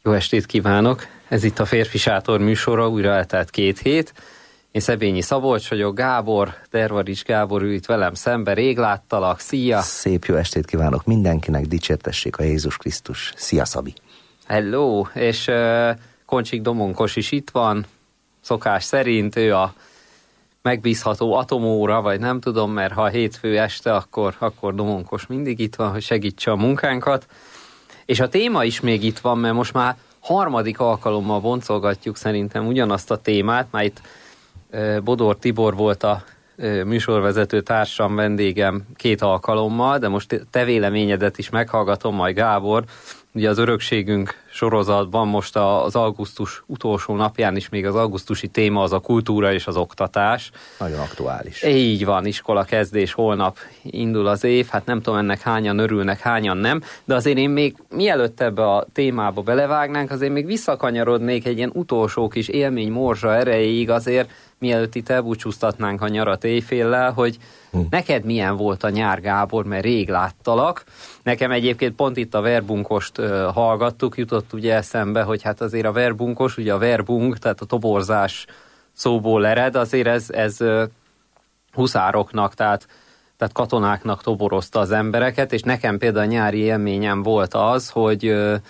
Jó estét kívánok! Ez itt a Férfi Sátor műsora, újra eltelt 2 hét. Én Szebényi Szabolcs vagyok, Gábor, Dervarics Gábor ül itt velem szembe, rég láttalak, szia! Szép jó estét kívánok mindenkinek, dicsértessék a Jézus Krisztus. Szia, Szabi! Hello! És Koncsik Domonkos is itt van, szokás szerint, ő a megbízható atomóra, vagy nem tudom, mert ha hétfő este, akkor Domonkos mindig itt van, hogy segítse a munkánkat. És a téma is még itt van, mert most már 3. alkalommal boncolgatjuk szerintem ugyanazt a témát, már itt Bodor Tibor volt a műsorvezető társam, vendégem 2 alkalommal, de most te véleményedet is meghallgatom majd, Gábor. Ugye az Örökségünk sorozatban most az augusztus utolsó napján is még az augusztusi téma az a kultúra és az oktatás. Nagyon aktuális. Így van, iskola kezdés, holnap indul az év, hát nem tudom ennek hányan örülnek, hányan nem, de azért én még mielőtt ebbe a témába belevágnánk, azért még visszakanyarodnék egy ilyen utolsó kis élmény morzsa erejéig azért, mielőtt itt elbúcsúztatnánk a nyarat éjféllel, hogy neked milyen volt a nyár, Gábor, mert rég láttalak. Nekem egyébként pont itt a verbunkost hallgattuk, jutott ugye eszembe, hogy hát azért a verbunkos, ugye a verbung, tehát a toborzás szóból ered, azért ez huszároknak, tehát katonáknak toborozta az embereket, és nekem például a nyári élményem volt az, hogy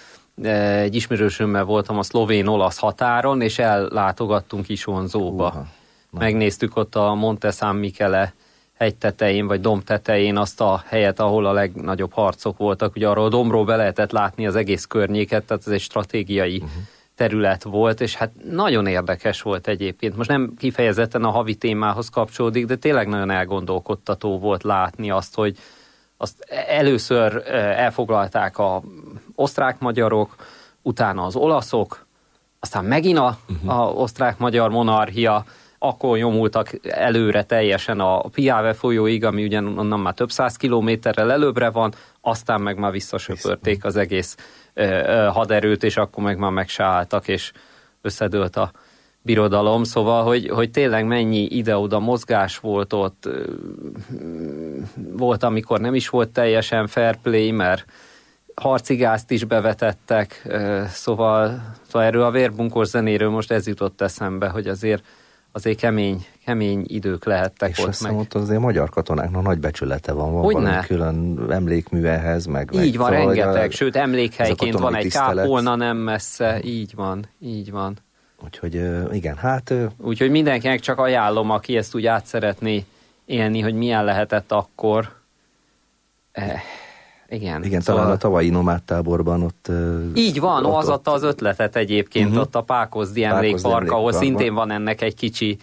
egy ismerősömmel voltam a szlovén-olasz határon, és ellátogattunk Isonzóba. Megnéztük ott a Monte San Michele hegy tetején, vagy domb tetején azt a helyet, ahol a legnagyobb harcok voltak. Ugye arról a dombról be lehetett látni az egész környéket, tehát ez egy stratégiai terület volt, és hát nagyon érdekes volt egyébként. Most nem kifejezetten a havi témához kapcsolódik, de tényleg nagyon elgondolkodtató volt látni azt, hogy azt először elfoglalták az osztrák-magyarok, utána az olaszok, aztán megint a osztrák-magyar monarchia, akkor nyomultak előre teljesen a Piave folyóig, ami ugyanonnan már több 100 kilométerrel előbbre van, aztán meg már visszasöpörték az egész haderőt, és akkor meg már meg se álltak, és összedőlt a birodalom. Szóval, hogy tényleg mennyi ide-oda mozgás volt ott, volt, amikor nem is volt teljesen fair play, mert harcigázt is bevetettek, szóval erről a vérbunkos zenéről most ez jutott eszembe, hogy azért kemény idők lehettek és ott. És azt hiszem, ott azért magyar katonáknak nagy becsülete van valami külön emlékmű ehhez, meg így van, szóval, rengeteg, sőt emlékhelyként van egy kápolna nem messze, így van. Úgyhogy igen, hát... Úgyhogy mindenkinek csak ajánlom, aki ezt úgy át szeretné élni, hogy milyen lehetett akkor. Igen, szóval... talán a tavalyi nomádtáborban ott... Így van, az adta az ötletet egyébként, ott a Pákozdi emlékpark, ahol szintén van ennek egy kicsi,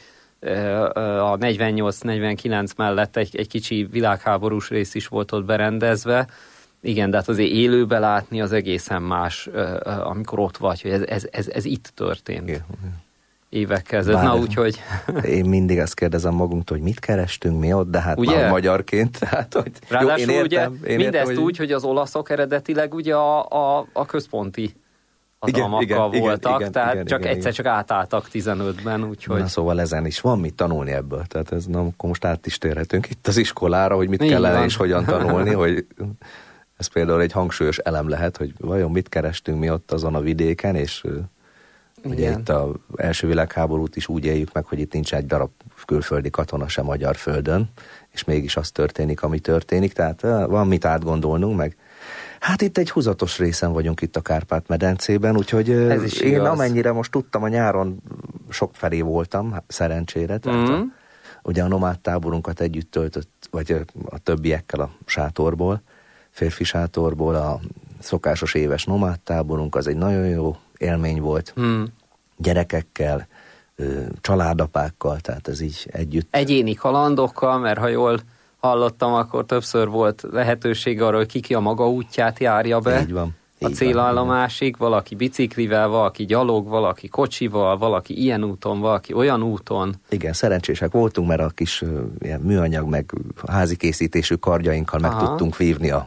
a 48-49 mellett egy kicsi világháborús rész is volt ott berendezve. Igen, de hát azért élőbe látni az egészen más, amikor ott vagy, hogy ez itt történt. Igen. Évekkel ezelőtt. Na, úgyhogy... Én mindig azt kérdezem magunktól, hogy mit kerestünk mi ott, de hát ugye? Már magyarként. Tehát, hogy ráadásul jó, én mindezt hogy... úgy, hogy az olaszok eredetileg ugye a központi hatalmakkal voltak, tehát csak egyszer csak átálltak 15-ben, úgyhogy... Na szóval ezen is van mit tanulni ebből, tehát akkor most át is térhetünk itt az iskolára, hogy mit kellene és hogyan tanulni, hogy ez például egy hangsúlyos elem lehet, hogy vajon mit kerestünk mi ott azon a vidéken, és... Ugye itt az első világháborút is úgy éljük meg, hogy itt nincs egy darab külföldi katona sem magyar földön, és mégis az történik, ami történik, tehát van mit átgondolnunk, meg hát itt egy húzatos részen vagyunk itt a Kárpát-medencében, úgyhogy én amennyire most tudtam, a nyáron sokfelé voltam, szerencsére, tehát ugye a nomádtáborunkat együtt töltött, vagy a többiekkel a sátorból, férfi sátorból, a szokásos éves nomádtáborunk, az egy nagyon jó élmény volt, gyerekekkel, családapákkal, tehát ez így együtt. Egyéni kalandokkal, mert ha jól hallottam, akkor többször volt lehetőség arra, hogy ki a maga útját járja be. Így van. A célállomásig, valaki biciklivel, valaki gyalog, valaki kocsival, valaki ilyen úton, valaki olyan úton. Igen, szerencsések voltunk, mert a kis ilyen műanyag, meg házi készítésű kardjainkkal meg tudtunk vívni a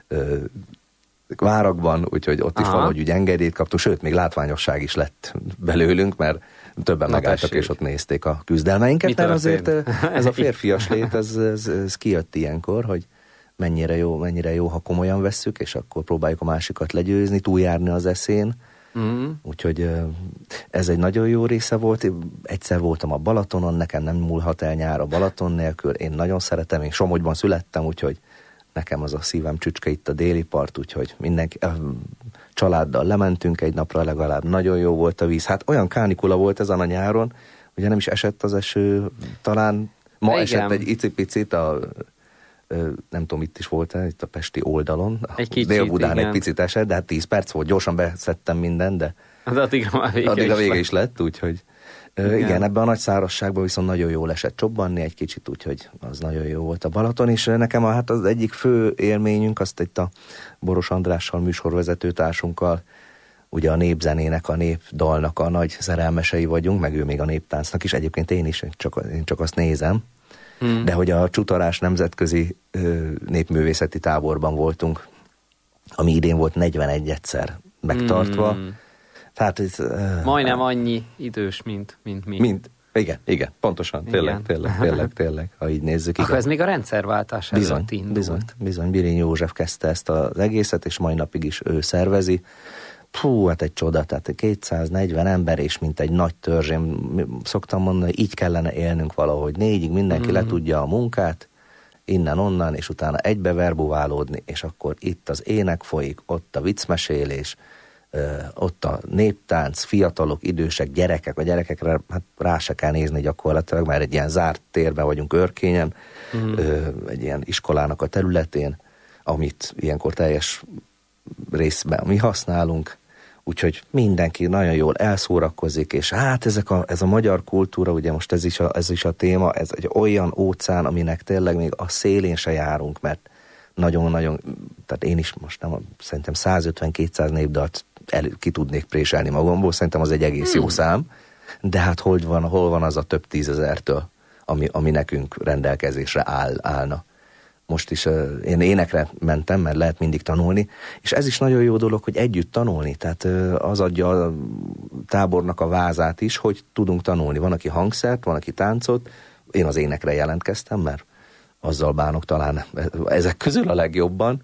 várakban, úgyhogy ott is valahogy úgy engedélyt kaptunk, sőt, még látványosság is lett belőlünk, mert többen megálltak, és ott nézték a küzdelmeinket, mert azért ez a férfias lét, ez kijött ilyenkor, hogy mennyire jó, ha komolyan vesszük, és akkor próbáljuk a másikat legyőzni, túljárni az eszén, Úgyhogy ez egy nagyon jó része volt. Egyszer voltam a Balatonon, nekem nem múlhat el nyár a Balaton nélkül. Én nagyon szeretem, én Somogyban születtem, úgyhogy nekem az a szívem csücske itt a déli part, úgyhogy mindenki, családdal lementünk egy napra legalább, nagyon jó volt a víz. Hát olyan kánikula volt ezen a nyáron, ugye nem is esett az eső, talán ma igen. Esett egy icipicit nem tudom, itt is volt-e, itt a pesti oldalon. Dél-Budán egy picit esett, de hát 10 perc volt, gyorsan beszedtem mindent, de addig a vége is lett, úgyhogy igen, ebben a nagy szárazságban viszont nagyon jól esett csobbanni egy kicsit, úgyhogy az nagyon jó volt a Balaton, és nekem hát az egyik fő élményünk, azt itt a Boros Andrással, műsorvezető társunkkal, ugye a népzenének, a népdalnak a nagy szerelmesei vagyunk, meg ő még a néptáncnak is, egyébként én csak azt nézem, de hogy a Csutarás nemzetközi népművészeti táborban voltunk, ami idén volt 41-szer megtartva. Tehát majdnem annyi idős, mint mi. Igen, pontosan, tényleg, ha így nézzük. Akkor ez még a rendszerváltás előtt indult. Bizony, Birény József kezdte ezt az egészet, és mai napig is ő szervezi. Hát egy csoda, tehát 240 ember, és mint egy nagy törzs. Én szoktam mondani, így kellene élnünk valahogy 4-ig, mindenki letudja a munkát, innen-onnan, és utána egybe verbuválódni, és akkor itt az ének folyik, ott a viccmesélés, ott a néptánc, fiatalok, idősek, gyerekek, a gyerekekre hát rá se kell nézni gyakorlatilag, mert egy ilyen zárt térben vagyunk Örkényen, egy ilyen iskolának a területén, amit ilyenkor teljes részben mi használunk, úgyhogy mindenki nagyon jól elszórakozik, és hát ez a magyar kultúra, ugye most ez is a téma, ez egy olyan óceán, aminek tényleg még a szélén se járunk, mert nagyon-nagyon, tehát én is most nem, szerintem 150-200 népdalt ki tudnék préselni magamból, szerintem az egy egész jó szám, de hát hol van az a több 10 000-től, ami nekünk rendelkezésre állna. Most is én énekre mentem, mert lehet mindig tanulni, és ez is nagyon jó dolog, hogy együtt tanulni, tehát az adja a tábornak a vázát is, hogy tudunk tanulni. Van, aki hangszert, van, aki táncot, én az énekre jelentkeztem, mert azzal bánok talán ezek közül a legjobban,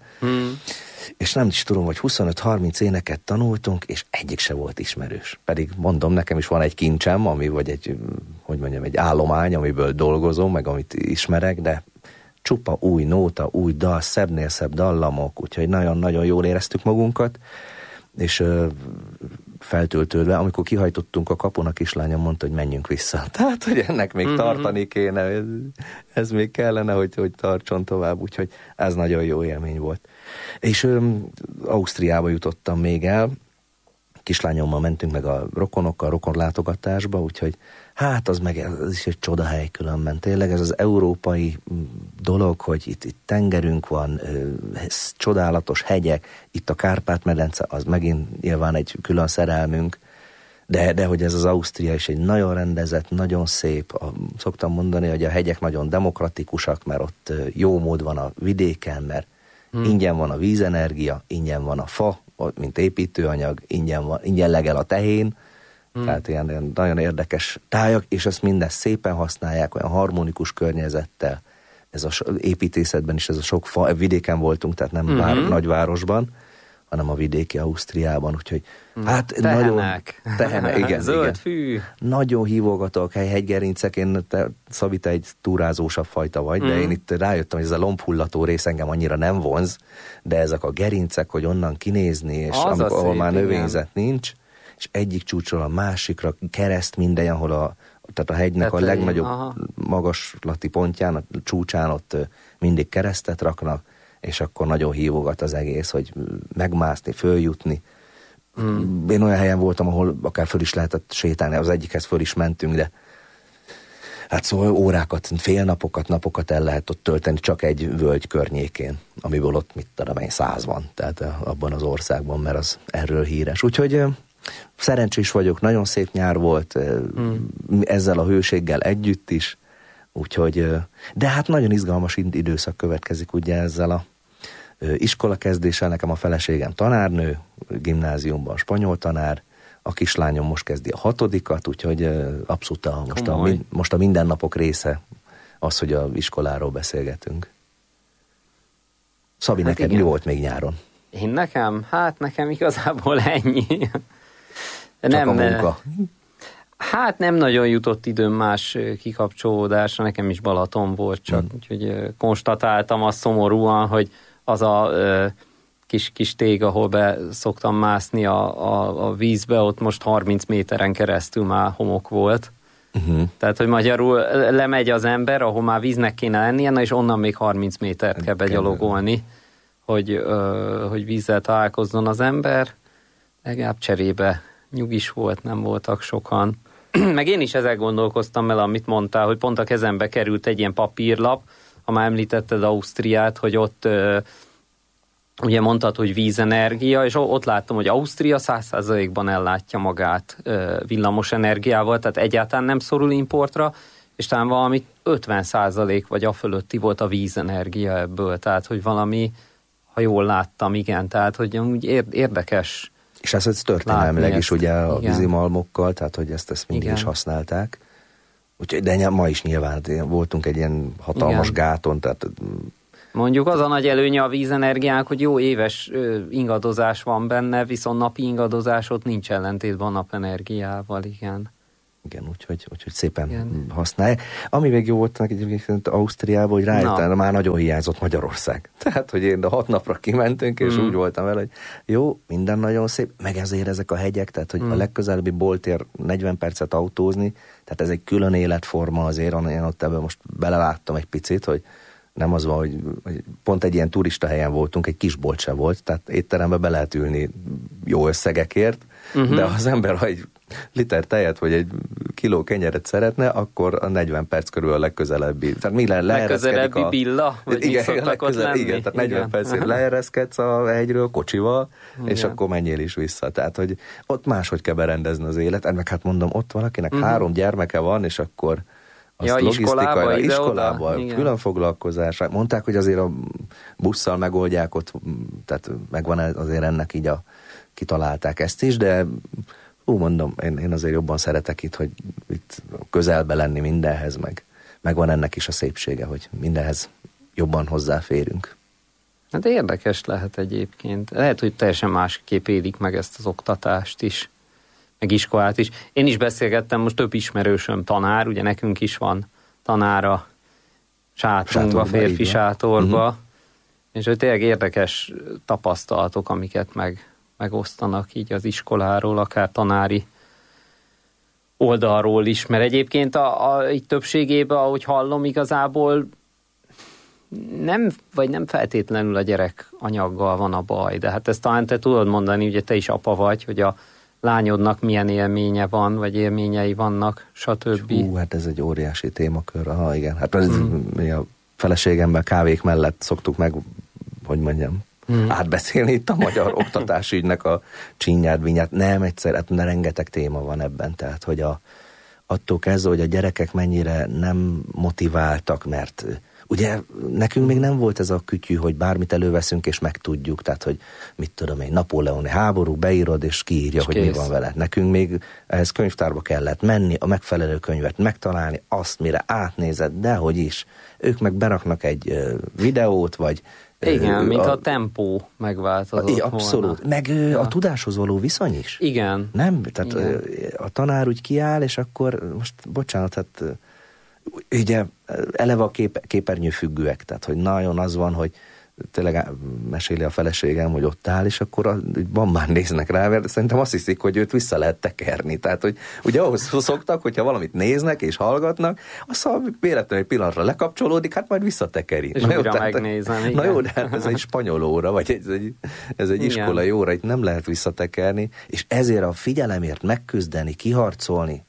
és nem is tudom, hogy 25-30 éneket tanultunk, és egyik se volt ismerős. Pedig mondom, nekem is van egy kincsem, vagy egy állomány, amiből dolgozom, meg amit ismerek, de csupa új nóta, új dal, szebbnél szebb dallamok, úgyhogy nagyon-nagyon jól éreztük magunkat, és feltöltődve, amikor kihajtottunk a kapun, a kislányom mondta, hogy menjünk vissza. Tehát, hogy ennek még tartani kéne, ez még kellene, hogy tartson tovább, úgyhogy ez nagyon jó élmény volt. És Ausztriába jutottam még el, kislányommal mentünk meg a rokonokkal, rokonlátogatásba, úgyhogy hát az is egy csodahely különben. Tényleg ez az európai dolog, hogy itt tengerünk van, csodálatos hegyek, itt a Kárpát-medence, az megint nyilván egy külön szerelmünk, de hogy ez az Ausztria is egy nagyon rendezett, nagyon szép, szoktam mondani, hogy a hegyek nagyon demokratikusak, mert ott jó mód van a vidéken, mert ingyen van a vízenergia, ingyen van a fa, mint építőanyag, ingyen legel a tehén, tehát ilyen nagyon érdekes tájak, és ezt mindezt szépen használják, olyan harmonikus környezettel. Ez az építészetben is, ez a sok fa, vidéken voltunk, tehát nem nagyvárosban, hanem a vidéki Ausztriában, úgyhogy hát tehenek, igen, zöld igen. fű. Nagyon hívogatók hegygerincek, Szabi, te egy túrázósabb fajta vagy, de én itt rájöttem, hogy ez a lombhullató rész engem annyira nem vonz, de ezek a gerincek, hogy onnan kinézni, és ahol már növényzet nincs, és egyik csúcsról a másikra, kereszt minden, ahol tehát a hegynek a legnagyobb magaslati pontján, a csúcsán ott mindig keresztet raknak, és akkor nagyon hívogat az egész, hogy megmászni, följutni. Én olyan helyen voltam, ahol akár föl is lehetett sétálni, az egyikhez föl is mentünk, de hát szóval órákat, napokat el lehet ott tölteni csak egy völgy környékén, amiből ott 100 van, tehát abban az országban, mert az erről híres. Úgyhogy szerencsés vagyok, nagyon szép nyár volt, ezzel a hőséggel együtt is, úgyhogy, de hát nagyon izgalmas időszak következik ugye ezzel a iskolakezdéssel. Nekem a feleségem tanárnő, gimnáziumban spanyol tanár, a kislányom most kezdi a 6., úgyhogy abszolút most a mindennapok része az, hogy a iskoláról beszélgetünk. Szabi, neked mi volt még nyáron? Nekem igazából ennyi. Csak a munka. Hát nem nagyon jutott időm más kikapcsolódásra, nekem is Balaton volt csak, úgyhogy konstatáltam azt szomorúan, hogy az a kis tég, ahol be szoktam mászni a vízbe, ott most 30 méteren keresztül már homok volt. Tehát, hogy magyarul lemegy az ember, ahol már víznek kéne lennie, és onnan még 30 métert kell begyalogolni, hogy vízzel találkozzon az ember. Legalább cserébe nyugis volt, nem voltak sokan. Meg én is ezzel gondolkoztam el, amit mondtál, hogy pont a kezembe került egy ilyen papírlap, ha már említetted Ausztriát, hogy ott ugye mondtad, hogy vízenergia, és ott láttam, hogy Ausztria 100%-ban ellátja magát villamos energiával, tehát egyáltalán nem szorul importra, és talán valami 50% vagy a fölötti volt a vízenergia ebből, tehát hogy valami, ha jól láttam, igen, tehát hogy úgy érdekes. És ez történelmileg is ugye a vízimalmokkal, tehát hogy ezt mindig is használták. Úgyhogy, de ma is nyilván voltunk egy ilyen hatalmas gáton, tehát... Mondjuk az a nagy előnye a vízenergiának, hogy jó éves ingadozás van benne, viszont napi ingadozás ott nincs ellentétben a napenergiával, igen. Igen, úgyhogy szépen használja. Ami még jó volt egyébként Ausztriában, hogy rájöttem, már nagyon hiányzott Magyarország. Tehát, hogy én 6 napra kimentünk, és úgy voltam vele, hogy jó, minden nagyon szép, meg ezért ezek a hegyek, tehát, hogy a legközelebbi boltért 40 percet autózni, tehát ez egy külön életforma azért, én ott ebből most beleláttam egy picit, hogy nem az van, hogy pont egy ilyen turista helyen voltunk, egy kis bolt se volt, tehát étterembe be lehet ülni jó összegekért, de az ember, ha egy liter tejet, vagy egy kiló kenyeret szeretne, akkor a 40 perc körül a legközelebbi. Tehát mi legközelebbi billa? Igen, tehát 40 percért leereszkedsz a hegyről kocsival, és akkor menjél is vissza. Tehát, hogy ott máshogy kell berendezni az élet. Meg hát mondom, ott valakinek 3 gyermeke van, és akkor azt iskolába, külön foglalkozás. Mondták, hogy azért a busszal megoldják ott, tehát megvan azért ennek így kitalálták ezt is, de mondom, én azért jobban szeretek itt, hogy itt közelbe lenni mindenhez, meg van ennek is a szépsége, hogy mindenhez jobban hozzáférünk. Hát érdekes lehet egyébként. Lehet, hogy teljesen másképp élik meg ezt az oktatást is, meg iskolát is. Én is beszélgettem, most több ismerősöm tanár, ugye nekünk is van tanára sátunkba, férfi sátorba, és hogy tényleg érdekes tapasztalatok, amiket megosztanak így az iskoláról, akár tanári oldalról is, mert egyébként így többségében, ahogy hallom, igazából nem feltétlenül a gyerek anyaggal van a baj, de hát ezt talán te tudod mondani, ugye te is apa vagy, hogy a lányodnak milyen élménye van, vagy élményei vannak, stb. Hát ez egy óriási témakör. Igen. Hát mi a feleségemmel kávék mellett szoktuk meg, hogy mondjam, átbeszélni itt a magyar oktatási ügynek a csinyát, vinyát. Nem egyszer, hát rengeteg téma van ebben, tehát hogy attól kezdve, hogy a gyerekek mennyire nem motiváltak, mert ugye nekünk még nem volt ez a kütyű, hogy bármit előveszünk és megtudjuk, tehát hogy mit tudom én, napóleoni háború, beírod és kiírja, hogy mi van vele. Nekünk még ehhez könyvtárba kellett menni, a megfelelő könyvet megtalálni, azt mire átnézed, dehogy is. Ők meg beraknak egy videót, vagy igen, mint a tempó megváltozott abszolút. volna. Meg a tudáshoz való viszony is. Igen. Nem? Tehát a tanár úgy kiáll, és akkor most, bocsánat, hát ugye eleve a képernyő függőek, tehát hogy nagyon az van, hogy tényleg meséli a feleségem, hogy ott áll, és akkor van már néznek rá, mert szerintem azt hiszik, hogy őt vissza lehet tekerni. Tehát, hogy ugye ahhoz szoktak, hogyha valamit néznek és hallgatnak, aztán véletlenül egy pillanatra lekapcsolódik, hát majd visszatekeri. És újra megnézem. Na jó, de hát ez egy spanyol óra, vagy ez egy iskolai óra, itt nem lehet visszatekerni, és ezért a figyelemért megküzdeni, kiharcolni,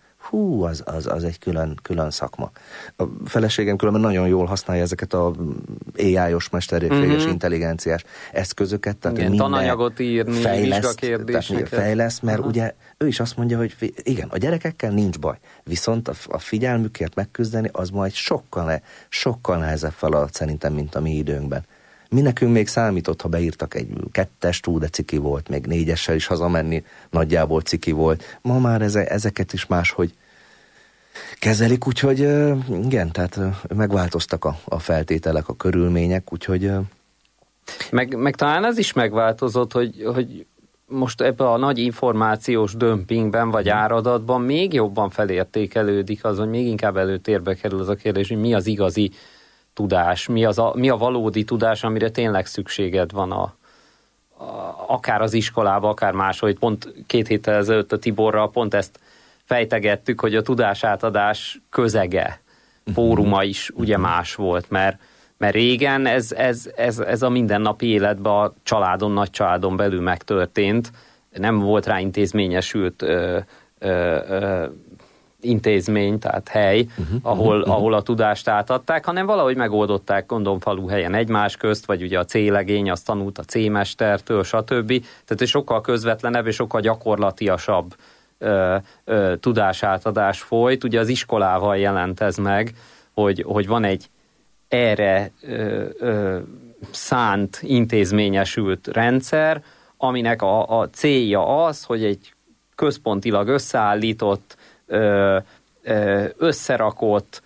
az egy külön szakma. A feleségem különben nagyon jól használja ezeket a AI-os mesterséges intelligenciás eszközöket. Tehát igen, tananyagot írni, vizsgakérdéseket. Fejleszt, mert ugye ő is azt mondja, hogy igen, a gyerekekkel nincs baj, viszont a figyelmükért megküzdeni, az majd sokkal nehezebb feladat szerintem, mint a mi időnkben. Mi nekünk még számított, ha beírtak egy 2-es, de ciki volt, még 4-essel is hazamenni, nagyjából ciki volt. Ma már ezeket is máshogy kezelik, úgyhogy igen, tehát megváltoztak a feltételek, a körülmények, úgyhogy... Meg talán az is megváltozott, hogy most ebben a nagy információs dömpingben vagy áradatban még jobban felértékelődik az, hogy még inkább előtérbe kerül az a kérdés, hogy mi az igazi tudás, mi a valódi tudás, amire tényleg szükséged van akár az iskolába, akár máshol. Pont 2 héttel ezelőtt a Tiborral pont ezt fejtegettük, hogy a tudásátadás közege, fóruma is ugye más volt, mert régen ez a mindennapi életben a családon, nagy családon belül megtörtént, nem volt rá intézményesült intézmény, tehát hely, ahol a tudást átadták, hanem valahogy megoldották, gondolom, faluhelyen egymás közt, vagy ugye a C-legény azt tanult a C-mestertől, stb. Tehát egy sokkal közvetlenebb és sokkal gyakorlatiasabb tudásátadás folyt. Ugye az iskolával jelent ez meg, hogy van egy erre szánt, intézményesült rendszer, aminek a célja az, hogy egy központilag összeállított, összerakott,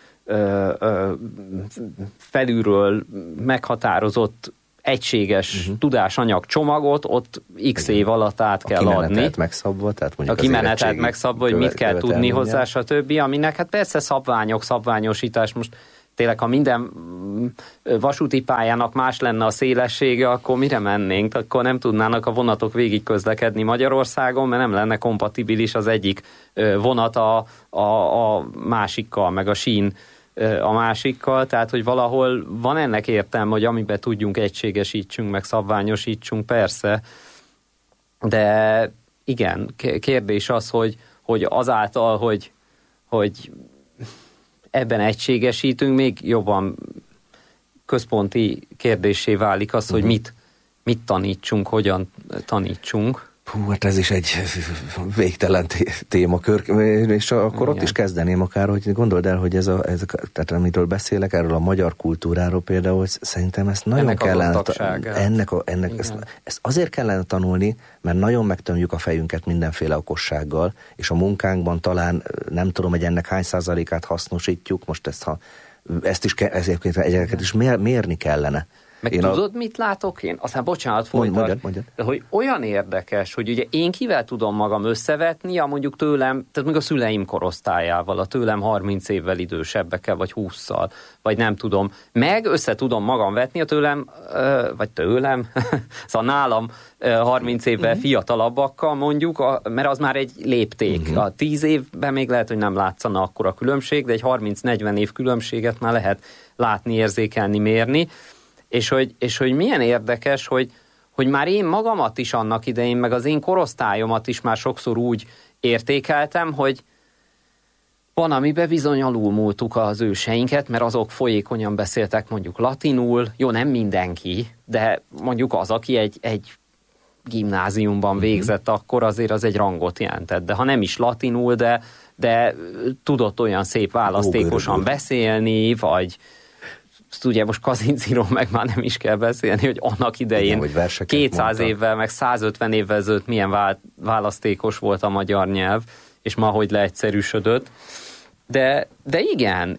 felülről meghatározott egységes tudásanyag csomagot ott x év alatt át kell adni. A kimenetet megszabva, tehát mondjuk a kimenetet megszabva, hogy mit kell tudni hozzá, stb. Aminek hát persze szabványosítás, most tényleg, ha minden vasúti pályának más lenne a szélessége, akkor mire mennénk? Akkor nem tudnának a vonatok végig közlekedni Magyarországon, mert nem lenne kompatibilis az egyik vonat a másikkal, meg a sín a másikkal, tehát, hogy valahol van ennek értelme, hogy amiben tudjunk egységesítsünk, meg szabványosítsunk, persze, de igen, kérdés az, hogy azáltal, hogy ebben egységesítünk, még jobban központi kérdéssé válik az, hogy mit tanítsunk, hogyan tanítsunk. Hát ez is egy végtelen témakör, és akkor igen. Ott is kezdeném akár, hogy gondold el, hogy tehát amiről beszélek, erről a magyar kultúráról például, hogy szerintem ezt nagyon ennek kellene, ezt azért kellene tanulni, mert nagyon megtömjük a fejünket mindenféle okossággal, és a munkánkban talán nem tudom, hogy ennek hány százalékát hasznosítjuk, most ezeket is mérni kellene. Meg tudod, mit látok én? Aztán bocsánat, mondjad. Hogy olyan érdekes, hogy ugye én kivel tudom magam összevetni, mondjuk tőlem, tehát még a szüleim korosztályával, a tőlem 30 évvel idősebbekkel, vagy 20-szal, vagy nem tudom. Meg össze tudom magam vetni a tőlem, szóval nálam 30 évvel fiatalabbakkal mondjuk, mert az már egy lépték. A 10 évben még lehet, hogy nem látszana akkora különbség, de egy 30-40 év különbséget már lehet látni, érzékelni, mérni. És hogy milyen érdekes, hogy már én magamat is annak idején, meg az én korosztályomat is már sokszor úgy értékeltem, hogy van, amiben bizony alulmúltuk az őseinket, mert azok folyékonyan beszéltek mondjuk latinul, jó, nem mindenki, de mondjuk az, aki egy gimnáziumban végzett, akkor azért az egy rangot jelentett. De ha nem is latinul, de tudott olyan szép választékosan beszélni, vagy ugye most Kazincéról meg már nem is kell beszélni, hogy annak idején 200 évvel, meg 150 évvel ezelőtt milyen választékos volt a magyar nyelv, és ma hogy leegyszerűsödött. De igen,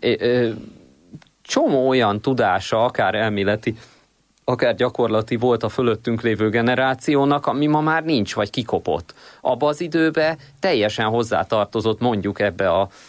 csomó olyan tudása, akár elméleti, akár gyakorlati volt a fölöttünk lévő generációnak, ami ma már nincs, vagy kikopott. Abba az időben teljesen hozzátartozott mondjuk ebbe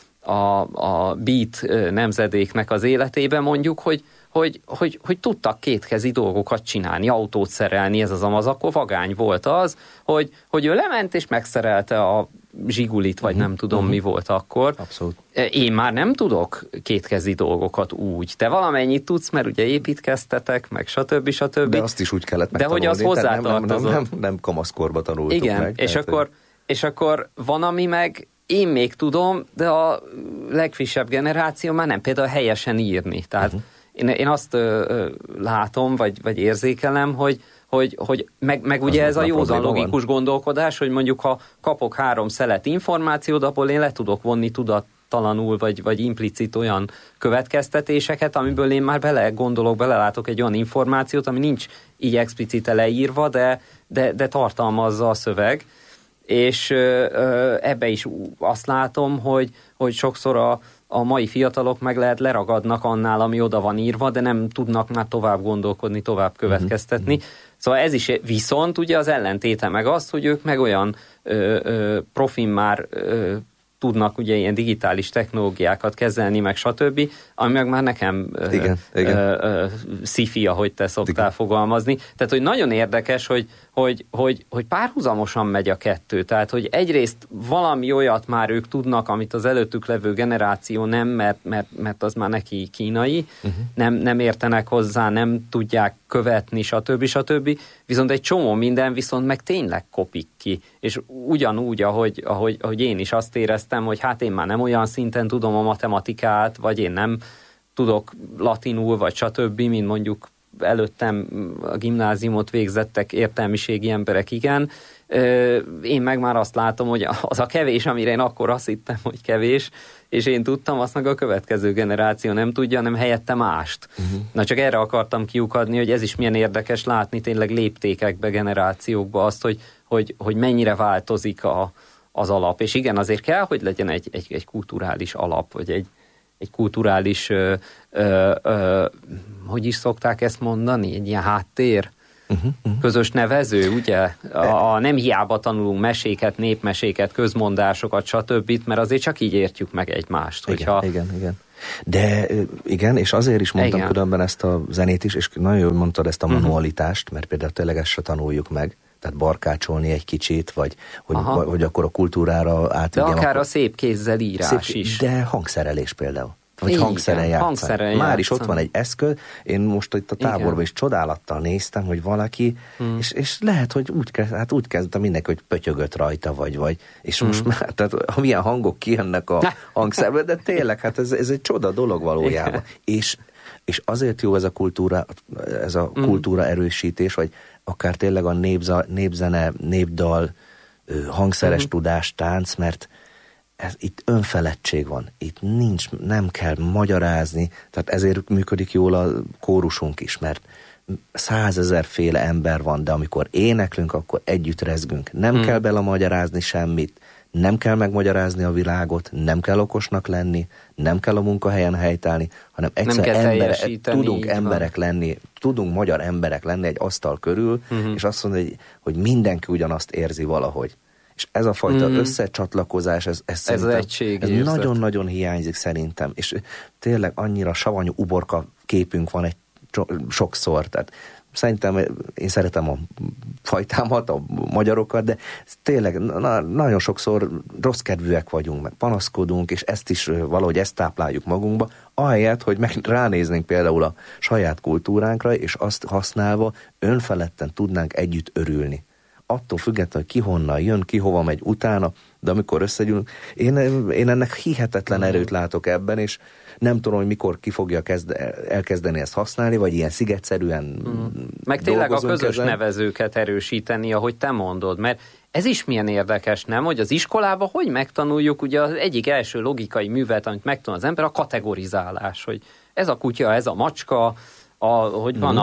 a beat nemzedéknek az életébe mondjuk, hogy tudtak kétkezi dolgokat csinálni, autót szerelni, ez az amaz, akkor vagány volt az, hogy ő lement és megszerelte a Zsigulit, vagy nem tudom mi volt akkor. Abszolút. Én már nem tudok kétkezi dolgokat úgy. Te valamennyit tudsz, mert ugye építkeztetek, meg stb. De azt is úgy kellett megtanulni. De hogy az hozzátartozott. Nem kamaszkorba tanultuk igen, meg. Igen, és akkor van, ami meg én még tudom, de a legfrissebb generáció már nem, például helyesen írni. Tehát én azt látom, vagy érzékelem, hogy meg ugye ez a józan logikus gondolkodás, hogy mondjuk ha kapok 3 szelet információt, abból én le tudok vonni tudattalanul, vagy implicit olyan következtetéseket, amiből én már belelátok egy olyan információt, ami nincs így explicite leírva, de tartalmazza a szöveg. És ebbe is azt látom, hogy sokszor a mai fiatalok meg lehet leragadnak annál, ami oda van írva, de nem tudnak már tovább gondolkodni, tovább következtetni. Szóval ez is, viszont ugye az ellentéte meg az, hogy ők meg olyan profin már tudnak ugye ilyen digitális technológiákat kezelni, meg stb., ami meg már nekem sci-fi, ahogy te szoktál fogalmazni. Tehát, hogy nagyon érdekes, hogy párhuzamosan megy a kettő. Tehát, hogy egyrészt valami olyat már ők tudnak, amit az előttük levő generáció nem, mert az már neki kínai, nem értenek hozzá, nem tudják követni, stb. Viszont egy csomó minden viszont meg tényleg kopik ki. És ugyanúgy, ahogy én is azt éreztem, hogy hát én már nem olyan szinten tudom a matematikát, vagy én nem tudok latinul, vagy stb., mint mondjuk előttem a gimnáziumot végzettek értelmiségi emberek, igen. Én meg már azt látom, hogy az a kevés, amire én akkor azt hittem, hogy kevés, és én tudtam, azt meg a következő generáció nem tudja, hanem helyette mást. Na csak erre akartam kiukadni, hogy ez is milyen érdekes látni tényleg léptékekbe, generációkba azt, hogy mennyire változik az alap. És igen, azért kell, hogy legyen egy kulturális alap, vagy egy kulturális, hogy is szokták ezt mondani, egy ilyen háttér, közös nevező, ugye? Nem hiába tanulunk meséket, népmeséket, közmondásokat, stb., mert azért csak így értjük meg egymást. Igen. De igen, és azért is mondtam különben ezt a zenét is, és nagyon jól mondtad ezt a manualitást, mert például tényleg ezt se tanuljuk meg, tehát barkácsolni egy kicsit, vagy hogy akkor a kultúrára átvigyem. De akár a szép kézzel írás is. De hangszerelés például. Vagy hangszeren játszani. Már is ott van egy eszköz. Én most itt a táborban is csodálattal néztem, hogy valaki, és lehet, hogy úgy kezdtem mindenki, hogy pötyögött rajta, vagy és most már, tehát milyen hangok kijönnek a hangszerből, de tényleg, hát ez egy csoda dolog valójában. És azért jó ez a kultúra erősítés, vagy akár tényleg a népzene, népdal, hangszeres tudás, tánc, mert itt önfeledtség van, itt nem kell magyarázni, tehát ezért működik jól a kórusunk is, mert 100 000 féle ember van, de amikor éneklünk, akkor együtt rezgünk. Nem kell belemagyarázni semmit, nem kell megmagyarázni a világot, nem kell okosnak lenni, nem kell a munkahelyen helytállni, hanem egyszerűen tudunk emberek lenni, tudunk magyar emberek lenni egy asztal körül, és azt mondani, hogy mindenki ugyanazt érzi valahogy. És ez a fajta összecsatlakozás, ez nagyon-nagyon hiányzik szerintem. És tényleg annyira savanyú uborka képünk van sokszor. Tehát szerintem én szeretem a fajtámat, a magyarokat, de tényleg nagyon sokszor rossz kedvűek vagyunk, meg panaszkodunk, és ezt is valahogy ezt tápláljuk magunkba, ahelyett, hogy meg ránéznénk például a saját kultúránkra, és azt használva önfeledten tudnánk együtt örülni. Attól függetlenül, hogy ki honnan jön, ki hova megy utána, de amikor összegyűlünk, én ennek hihetetlen erőt látok ebben, és nem tudom, hogy mikor ki fogja elkezdeni ezt használni, vagy ilyen szigetszerűen meg tényleg a közös nevezőket erősíteni, ahogy te mondod, mert ez is milyen érdekes, nem? Hogy az iskolában hogy megtanuljuk, ugye az egyik első logikai művet, amit megtanul az ember, a kategorizálás, hogy ez a kutya, ez a macska, hogy van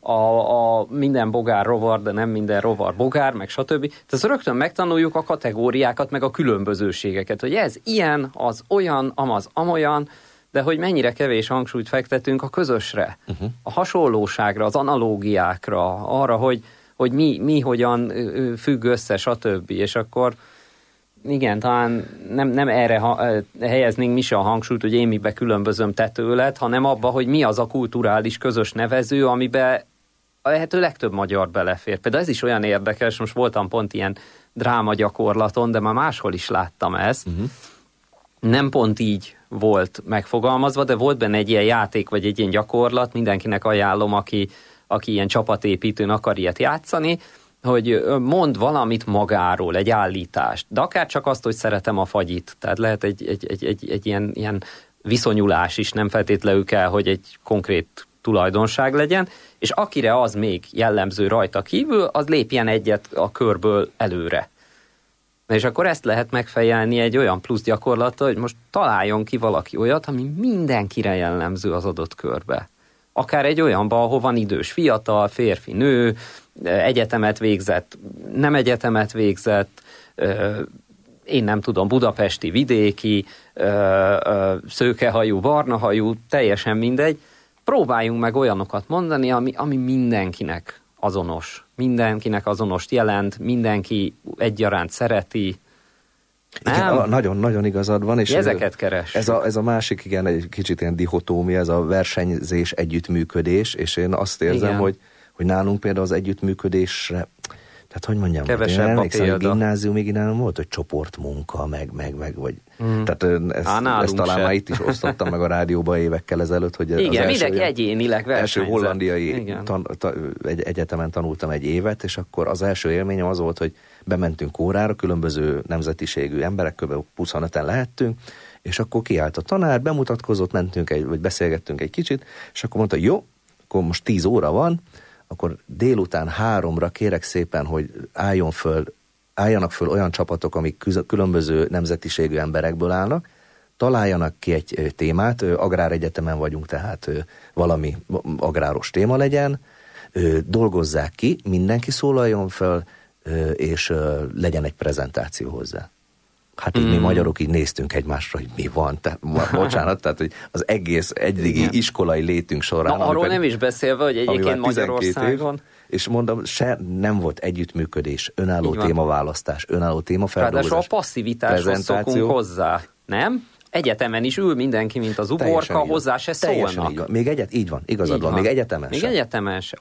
a minden bogár rovar, de nem minden rovar bogár, meg stb. Tehát rögtön megtanuljuk a kategóriákat, meg a különbözőségeket, hogy ez ilyen, az olyan, amaz amolyan, de hogy mennyire kevés hangsúlyt fektetünk a közösre, a hasonlóságra, az analógiákra, arra, hogy mi hogyan függ össze, stb. És akkor igen, talán nem erre helyeznénk mi se a hangsúlyt, hogy én mibe különbözöm te tőled, hanem abba, hogy mi az a kulturális közös nevező, amiben a lehető legtöbb magyar belefér. Például ez is olyan érdekes, most voltam pont ilyen drámagyakorlaton, de már máshol is láttam ezt. Nem pont így volt megfogalmazva, de volt benne egy ilyen játék, vagy egy ilyen gyakorlat, mindenkinek ajánlom, aki ilyen csapatépítőn akar ilyet játszani, hogy mond valamit magáról, egy állítást, de akár csak azt, hogy szeretem a fagyit. Tehát lehet egy ilyen viszonyulás is, nem feltétlenül kell, hogy egy konkrét tulajdonság legyen, és akire az még jellemző rajta kívül, az lépjen egyet a körből előre. És akkor ezt lehet megfejelni egy olyan plusz gyakorlattal, hogy most találjon ki valaki olyat, ami mindenkire jellemző az adott körbe. Akár egy olyanban, ahol van idős fiatal, férfi, nő, egyetemet végzett, nem egyetemet végzett, én nem tudom, budapesti, vidéki, szőkehajú, barnahajú, teljesen mindegy. Próbáljunk meg olyanokat mondani, ami mindenkinek azonos. Mindenkinek azonost jelent, mindenki egyaránt szereti. Igen, nagyon-nagyon igazad van. És ezeket keres. Ez a másik, igen, egy kicsit ilyen dihotómia, ez a versenyzés, együttműködés, és én azt érzem, hogy nálunk például az együttműködésre, tehát hogy mondjam, kevesebb a példa. A gimnáziumig nálunk volt, hogy csoportmunka, meg vagy. Tehát ezt talán már itt is osztottam meg a rádióban évekkel ezelőtt, hogy igen, mindenki egyénileg versenyzett. Első hollandiai egyetemen tanultam egy évet, és akkor az első élményem az volt, hogy bementünk órára, különböző nemzetiségű emberek, kb. 25-en lehettünk, és akkor kiállt a tanár, bemutatkozott, vagy beszélgettünk egy kicsit, és akkor mondta, jó, akkor most 10 óra van, akkor délután 3-ra kérek szépen, hogy álljanak föl olyan csapatok, amik különböző nemzetiségű emberekből állnak, találjanak ki egy témát, agráregyetemen vagyunk, tehát valami agráros téma legyen, dolgozzák ki, mindenki szólaljon föl, és legyen egy prezentáció hozzá. Hát így mi magyarok így néztünk egymásra, hogy mi van. Bocsánat, tehát hogy az egész eddigi iskolai létünk során. Na, arról nem is beszélve, hogy egyébként Magyarországon. És mondom, nem volt együttműködés, önálló témaválasztás, önálló témafeldolgozás. Ráadásul a passzivitáshoz szokunk hozzá, nem? Egyetemen is ül mindenki, mint az uborka, hozzá se szólnak. Így van, igazad van, még egyetemen sem.